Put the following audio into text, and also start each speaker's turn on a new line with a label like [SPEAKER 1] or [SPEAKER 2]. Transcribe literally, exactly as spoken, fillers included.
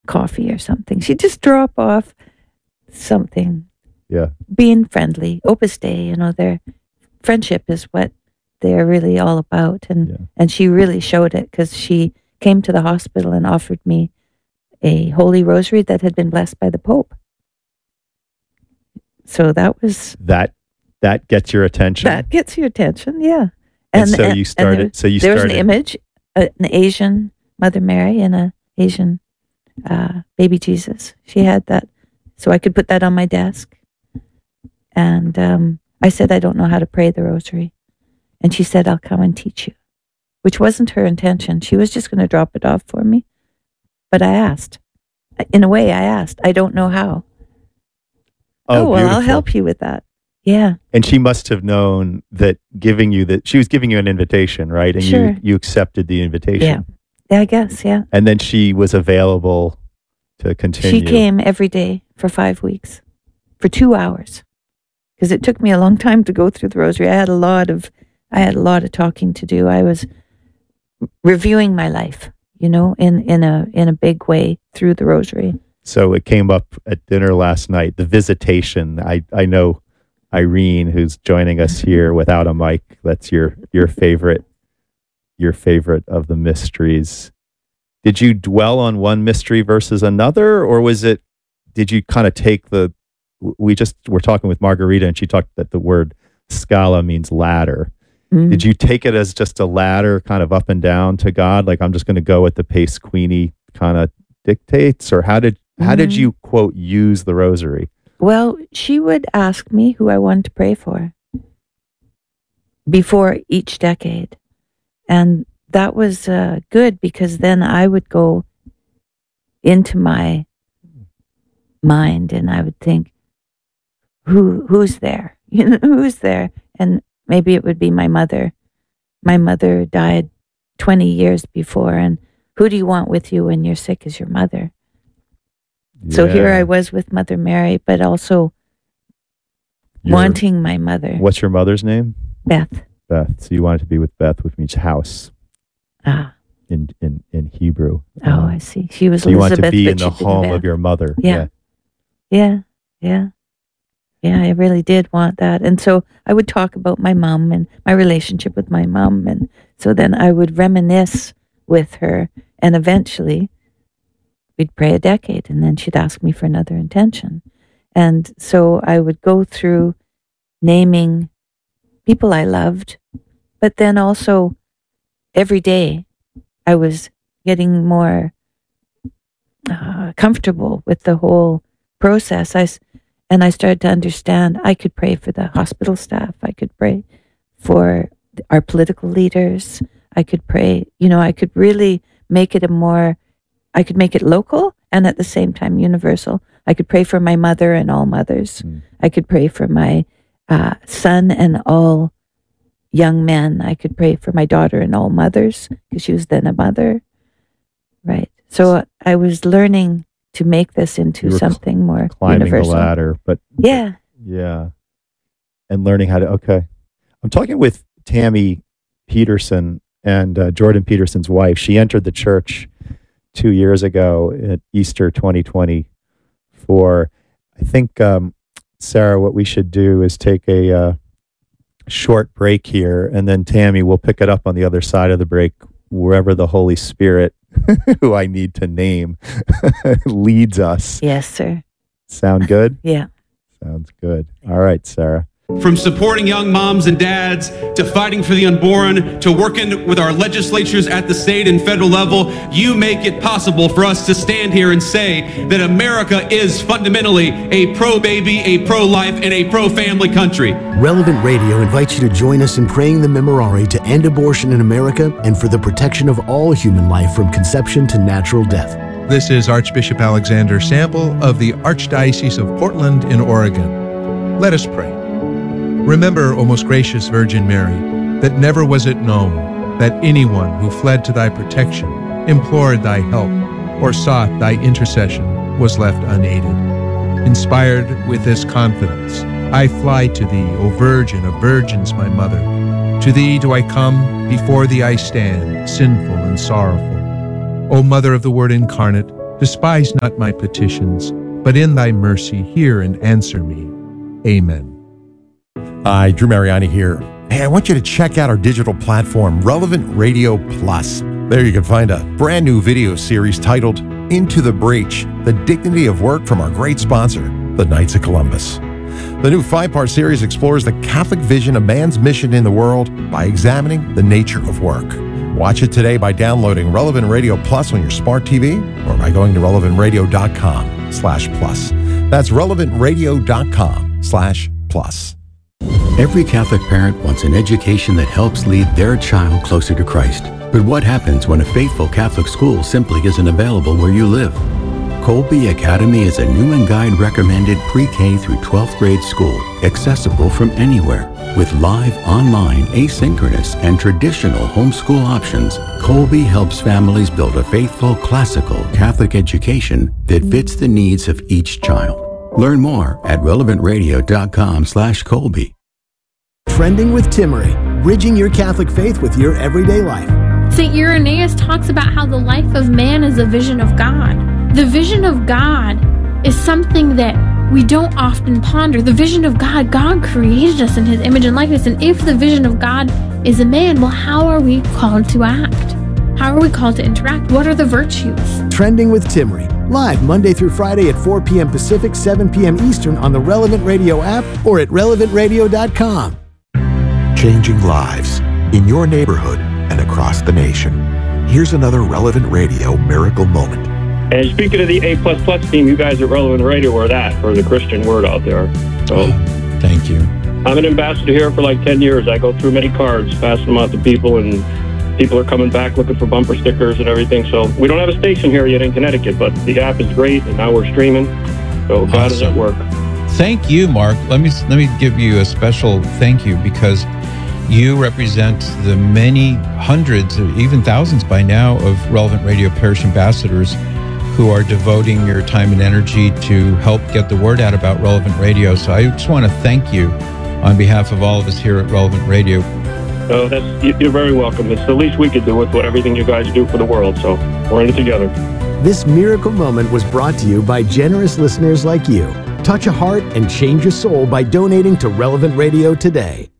[SPEAKER 1] coffee or something. She'd just drop off something.
[SPEAKER 2] Yeah.
[SPEAKER 1] Being friendly. Opus Dei, you know, their friendship is what they're really all about. And,
[SPEAKER 2] Yeah.
[SPEAKER 1] and she really showed it because she came to the hospital and offered me a holy rosary that had been blessed by the Pope. So that was...
[SPEAKER 2] That that gets your attention?
[SPEAKER 1] That gets your attention, yeah.
[SPEAKER 2] And, and so you started...
[SPEAKER 1] There,
[SPEAKER 2] so you
[SPEAKER 1] there
[SPEAKER 2] started,
[SPEAKER 1] was an image, uh, an Asian Mother Mary and an Asian uh, baby Jesus. She had that. So I could put that on my desk. And um, I said, I don't know how to pray the rosary. And she said, I'll come and teach you, which wasn't her intention. She was just going to drop it off for me. But I asked. In a way, I asked. I don't know how.
[SPEAKER 2] Oh,
[SPEAKER 1] oh well,
[SPEAKER 2] beautiful.
[SPEAKER 1] I'll help you with that. Yeah.
[SPEAKER 2] And she must have known that giving you that, she was giving you an invitation, right? And
[SPEAKER 1] Sure.
[SPEAKER 2] you, you accepted the invitation.
[SPEAKER 1] Yeah. Yeah, I guess, yeah.
[SPEAKER 2] And then she was available to continue.
[SPEAKER 1] She came every day for five weeks, for two hours. Because it took me a long time to go through the rosary. I had a lot of, I had a lot of talking to do. I was reviewing my life, you know, in, in a in a big way through the rosary.
[SPEAKER 2] So it came up at dinner last night, the visitation. I, I know Irene, who's joining us here without a mic, that's your your favorite, your favorite of the mysteries. Did you dwell on one mystery versus another, or was it, did you kind of take the, we just were talking with Margarita and she talked that the word scala means ladder. Mm. Did you take it as just a ladder kind of up and down to God? Like, I'm just going to go at the pace Queenie kind of dictates, or how did, how mm. did you, quote, use the rosary?
[SPEAKER 1] Well, she would ask me who I wanted to pray for before each decade. And that was uh, good, because then I would go into my mind and I would think, who who's there? You know, who's there? And maybe it would be my mother. My mother died twenty years before, and who do you want with you when you're sick is your mother. Yeah. So here I was with Mother Mary, but also your, wanting my mother.
[SPEAKER 2] What's your mother's name?
[SPEAKER 1] Beth.
[SPEAKER 2] Beth. So you wanted to be with Beth, which means house.
[SPEAKER 1] Ah.
[SPEAKER 2] In in in Hebrew.
[SPEAKER 1] Oh, um, I see. She was
[SPEAKER 2] so
[SPEAKER 1] Elizabeth.
[SPEAKER 2] You want to be in the
[SPEAKER 1] Beth.
[SPEAKER 2] home of your mother.
[SPEAKER 1] Yeah. Yeah. Yeah. Yeah. Yeah, I really did want that. And so I would talk about my mom and my relationship with my mom. And so then I would reminisce with her. And eventually we'd pray a decade. And then she'd ask me for another intention. And so I would go through naming people I loved. But then also every day I was getting more uh, comfortable with the whole process. I And I started to understand I could pray for the hospital staff. I could pray for our political leaders. I could pray, you know, I could really make it a more, I could make it local and at the same time universal. I could pray for my mother and all mothers. Mm. I could pray for my uh, son and all young men. I could pray for my daughter and all mothers, because she was then a mother. Right. So I was learning to make this into something cl- more
[SPEAKER 2] climbing
[SPEAKER 1] universal.
[SPEAKER 2] the ladder, but
[SPEAKER 1] yeah,
[SPEAKER 2] yeah, and learning how to. Okay, I'm talking with Tammy Peterson and uh, Jordan Peterson's wife. She entered the church two years ago at Easter twenty twenty-four. I think um, Sarah, what we should do is take a uh, short break here, and then Tammy will pick it up on the other side of the break, wherever the Holy Spirit, who I need to name, leads us.
[SPEAKER 1] Yes, sir.
[SPEAKER 2] Sound good?
[SPEAKER 1] Yeah.
[SPEAKER 2] Sounds good. All right, Sarah.
[SPEAKER 3] From supporting young moms and dads, to fighting for the unborn, to working with our legislatures at the state and federal level, you make it possible for us to stand here and say that America is fundamentally a pro-baby, a pro-life, and a pro-family country.
[SPEAKER 4] Relevant Radio invites you to join us in praying the Memorare to end abortion in America and for the protection of all human life from conception to natural death.
[SPEAKER 5] This is Archbishop Alexander Sample of the Archdiocese of Portland in Oregon. Let us pray. Remember, O most gracious Virgin Mary, that never was it known that anyone who fled to thy protection, implored thy help, or sought thy intercession was left unaided. Inspired with this confidence, I fly to thee, O Virgin of Virgins, my mother. To thee do I come, before thee I stand, sinful and sorrowful. O Mother of the Word incarnate, Despise not my petitions, but in thy mercy hear and answer me. Amen.
[SPEAKER 6] Hi, Drew Mariani here. Hey, I want you to check out our digital platform, Relevant Radio Plus. There you can find a brand new video series titled Into the Breach, The Dignity of Work from our great sponsor, the Knights of Columbus. The new five-part series explores the Catholic vision of man's mission in the world by examining the nature of work. Watch it today by downloading Relevant Radio Plus on your smart T V or by going to relevant radio dot com slash plus. That's relevant radio dot com slash plus.
[SPEAKER 7] Every Catholic parent wants an education that helps lead their child closer to Christ. But what happens when a faithful Catholic school simply isn't available where you live? Colby Academy is a new and guide recommended pre-K through twelfth grade school, accessible from anywhere. With live, online, asynchronous, and traditional homeschool options, Colby helps families build a faithful, classical Catholic education that fits the needs of each child. Learn more at relevant radio dot com slash Colby.
[SPEAKER 4] Trending with Timmery, bridging your Catholic faith with your everyday life.
[SPEAKER 8] Saint Irenaeus talks about how the life of man is a vision of God. The vision of God is something that we don't often ponder. The vision of God, God created us in His image and likeness, and if the vision of God is a man, well, how are we called to act? How are we called to interact? What are the virtues?
[SPEAKER 4] Trending with Timmery, live Monday through Friday at four p.m. Pacific, seven p.m. Eastern on the Relevant Radio app or at relevant radio dot com.
[SPEAKER 9] Changing lives in your neighborhood and across the nation. Here's another Relevant Radio miracle moment.
[SPEAKER 10] And speaking of the A plus plus team, you guys at Relevant Radio are that for the Christian word out there. So,
[SPEAKER 11] thank you.
[SPEAKER 10] I'm an ambassador here for like ten years. I go through many cards, passing them out to people, and people are coming back looking for bumper stickers and everything. So we don't have a station here yet in Connecticut, but the app is great, and now we're streaming. So God
[SPEAKER 11] Awesome.
[SPEAKER 10] is at work.
[SPEAKER 11] Thank you, Mark. Let me let me give you a special thank you because you represent the many hundreds, or even thousands by now, of Relevant Radio parish ambassadors who are devoting your time and energy to help get the word out about Relevant Radio. So I just want to thank you on behalf of all of us here at Relevant Radio.
[SPEAKER 10] So that's you're very welcome. It's the least we could do with what everything you guys do for the world. So we're in it together.
[SPEAKER 4] This miracle moment was brought to you by generous listeners like you. Touch a heart and change a soul by donating to Relevant Radio today.